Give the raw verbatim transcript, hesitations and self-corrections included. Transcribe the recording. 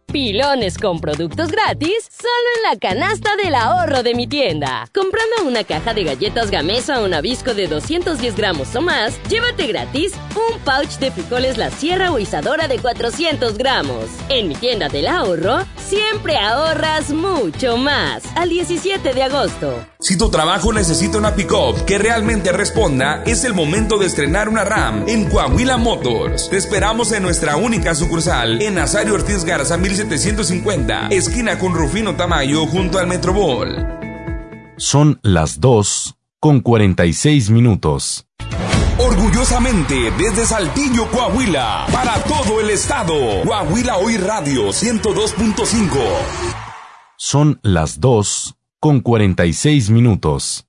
Pilones con productos gratis solo en la canasta del ahorro de mi tienda. Comprando una caja de galletas Gamesa o Nabisco de doscientos diez gramos o más, llévate gratis un pouch de frijoles La Sierra o Isadora de cuatrocientos gramos. En mi tienda del ahorro, siempre ahorras mucho más. Al diecisiete de agosto. Si tu trabajo necesita una pick-up que realmente responda, es el momento de estrenar una RAM en Coahuila Motors. Te esperamos en nuestra única sucursal en Nazario Ortiz Garza mil setecientos cincuenta, esquina con Rufino Tamayo, junto al Metrobol. Son las dos con cuarenta y seis minutos. Orgullosamente desde Saltillo, Coahuila, para todo el estado, Coahuila Hoy Radio ciento dos punto cinco. Son las dos con cuarenta y seis minutos.